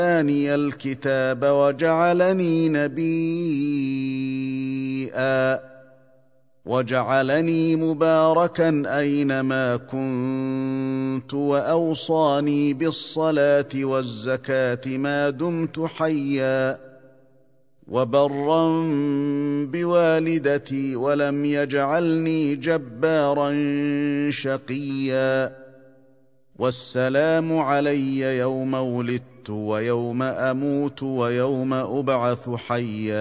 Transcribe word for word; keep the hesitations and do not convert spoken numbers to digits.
آتاني الكتاب وجعلني نبيا وجعلني مباركا أينما كنت وأوصاني بالصلاة والزكاة ما دمت حيا وبرا بوالدتي ولم يجعلني جبارا شقيا والسلام علي يوم ولدت ويوم أموت ويوم أبعث حيا